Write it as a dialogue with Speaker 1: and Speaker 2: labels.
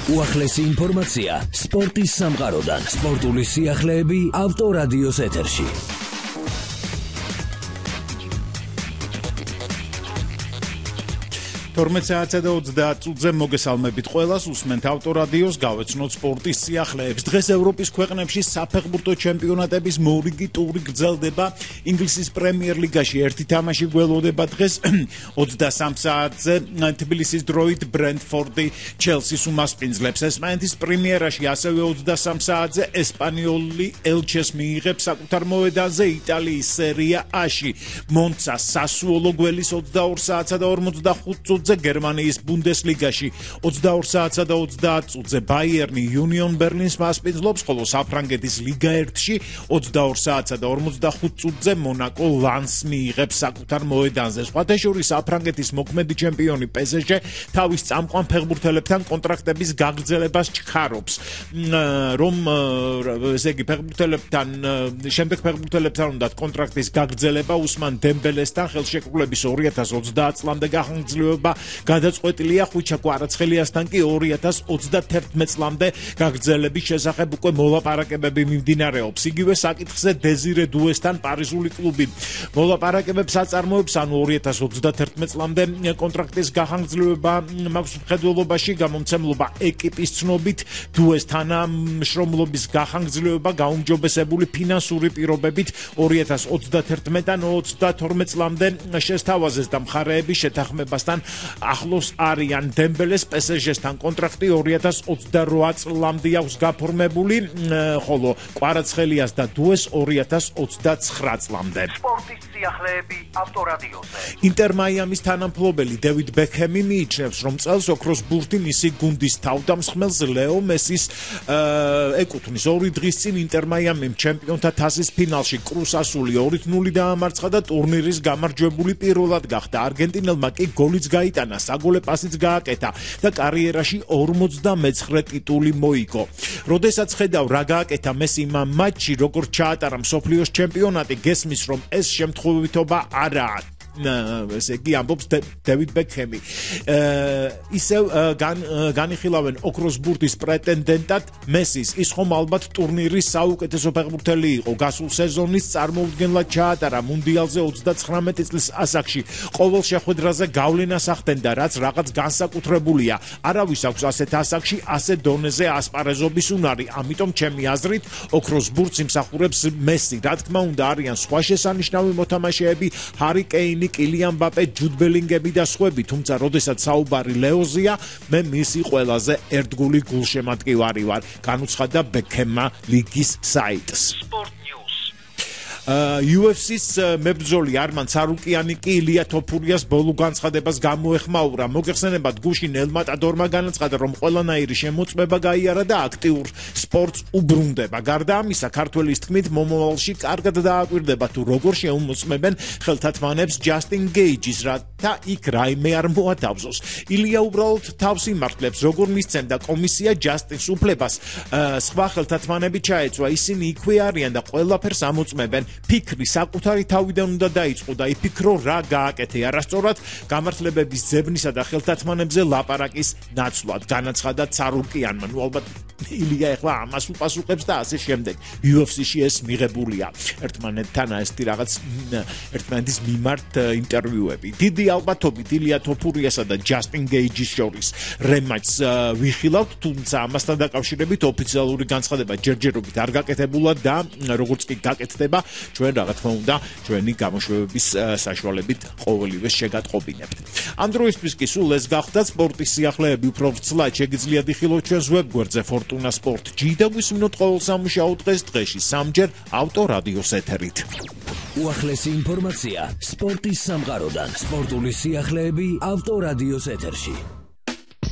Speaker 1: უახლესი ინფორმაცია სპორტის სამყაროდან. სპორტული სიახლეები ავტორადიოს ეთერში.
Speaker 2: თორმეტ-30 და 20 წუთზე მოგესალმებით ყველას, უსმენთ ავტორადიოს, გავეცნოთ სპორტის სიახლეებს. დღეს ევროპის ქვეყნებში საფეხბურთო ჩემპიონატების მორიგი ტური გრძელდება. ინგლისის პრემიერ ლიგაში ერთი თამაში გველოდება დღეს 23 საათზე თბილისის დროით ბრენტფორდი ჩელსის უმასპინძლებს. ესპანეთის პრემიერაში ასევე 23 საათზე ესპანიოლი ელჩეს მიიღებს საკუთარ მოედანზე. იტალიის სერია A-ში მონცა სასუოლო გველის 22 საათსა და 45 წუთზე გერმანიის ბუნდესლიგაში 22 საათსა და 30 წუთზე ბაიერნი იუნიონ ბერლინს მასპინძლობს, ხოლო საფრანგეთის ლიგა 1-ში 22 საათსა და 45 წუთზე მონაკო ლანსს მიიღებს საკუთარ მოედანზე. სხვათა შორის საფრანგეთის მოქმედი ჩემპიონი PSG თავის წამყვან ფეხბურთელებთან კონტრაქტების გაგრძელებას ჩქარობს, რომ ესე იგი შემდეგ ფეხბურთელებთან უნდა კონტრაქტის გაგრძელება უსმან დემბელესთან ხელშეკრულების 2030 წლამდე გახანგრძლივება გადაწყვეტილია. ხვიჩა კვარაცხელიასთან კი 2031 წლამდე გაგრძელების შესახებ უკვე მოლაპარაკებები მიმდინარეობს. იგივე საკითხზე დეზირე დუესთან პარიზული კლუბი მოლაპარაკებებს აწარმოებს, ანუ 2031 წლამდე კონტრაქტის გახანგრძლივება მაქვს მხედველობაში. გამომცემლობა ეკიპის ცნობით დუეს თანამშრომლობის გახანგრძლივება გაუმჯობესებული ფინანსური პირობებით 2031-დან 2032 წლამდე შესთავაზეს და მხარეები შეთანხმებასთან ახლოს არიან. დემბელეს PSG-სთან კონტრაქტი 2028 წლამდე აქვს გაფორმებული, ხოლო კვარაცხელიას და დუეს 2029 წლამდე.
Speaker 3: სპორტის სიახლეები ავტორადიოზე.
Speaker 2: ინტერ მაიამის თანამფლობელი დევიდ ბექჰემი მიიჩნევს, რომ წელს ოქროს ბურთი მისი გუნდის თავდამსხმელს ლეო მესის ეკუთვნის. 2 დღის წინ ინტერ მაიამიმ ჩემპიონთა თასის ფინალში კრუს-ასული 2-0 დაამარცხა და ტურნირის გამარჯვებული პირველად გახდა. არგენტინელმა კი გოლიც გაიტანა, საგოლე პასიც გააკეთა და კარიერაში 49 ტიტული მოიგო. როდესაც ხედავ რა გააკეთა მესი იმ მატჩში, როგორც ჩაატარა მსოფლიოს ჩემპიონატი, გესმის, რომ ეს შემთხვევითობა არაა. ესე იგი ამბობს დევიდ ბექჰემი. ისევ განიხილავენ ოქროს ბურთის პრეტენდენტად მესის. ის ხომ ალბათ ტურნირის საუკეთესო ფეხბურთელი იყო. გასულ სეზონის წარმოუდგენლად ჩაატარა მუნდიალზე 39 წლის ასაკში. ყოველ შეხვედრაზე გავლენას ახდენდა, რაც რაღაც განსაკუთრებულია. არავის აქვს ასეთ ასაკში ასეთ დონეზე ასპარეზობის უნარი. ამიტომ ჩემი აზრით ოქროს ბურთს იმსახურებს მესი. რა თქმა უნდა, არიან სხვა შესანიშნავი მოთამაშეები, ჰარი კეინი, კილიან მბაპე, ჯუდ ბელინგემი და სხვები, თუმცა როდესაც საუბარი ლეოზია, მე მისი ყველაზე ერთგული გულშემატკივარი ვარ, განუცხადა ბექჰემმა ლიგის საიტს. UFC-ს მებრძოლი არმან ცარუკიანი კი ილია თოფურიას ბოლო განცხადებას გამოეხმაურა. მოგეხსენებათ, გუშინ ელმატადორმა განაცხადა, რომ ყველანაირი შემოწმება გაიარა და აქტიურ სპორტს უბრუნდება. გარდა ამისა, ქართველის თქმით, მომავალში კარგად დააკვირდება თუ როგორ შეუმოწმებენ ხელთათმანებს ჯასტინ გეიჯის, რათა იქ რაიმე არ მოათავსოს. ილია უბრალოდ თავს იმართლებს, როგორ მისცემდა კომისია ჯასტინს უფლებას სხვა ხელთათმანები ჩაეწვა. ისინი იქვე არიან და ყველაფერს ამოწმებენ. ფიქრი საკუთარი თავიდან უნდა დაიწყო და იფიქრო რა გააკეთე არასწორად გამართლებების ძებნისა და ხელთათმანებზე ლაპარაკის ნაცვლად, განაცხადა ცარუკიანმა. ნუ ალბათ ილია ეხლა ამას უპასუხებს და ასე შემდეგ. UFC-ში ეს მიღებულია. ერთმანეთთან ესეთი რაღაც ერთმანეთის მიმართ ინტერვიუები. დიდი ალბათობით ილია თოფურიასა და ჯასტინ გეიჯის შორის რემატჩს ვიხილავთ, თუმცა ამასთან დაკავშირებით ოფიციალური განცხადება ჯერჯერობით არ გაკეთებულა და როგორც კი გაკეთდება, ჩვენ რა თქმა უნდა ჩვენი გამოშვებების საშუალებით ყოველივე შეგატყობინებთ. ამ დროისთვის კი სულ ეს გახდა სპორტის სიახლეები. უფრო ვრცლად შეგიძლიათ იხილოთ ჩვენს ვებგვერდზე Fortuna Sport G და გვისმინოთ ყოველ სამუშაო დღეში სამჯერ ავტორადიოს ეთერით.
Speaker 1: უახლესი ინფორმაცია სპორტის სამყაროდან. სპორტული სიახლეები ავტორადიოს ეთერში.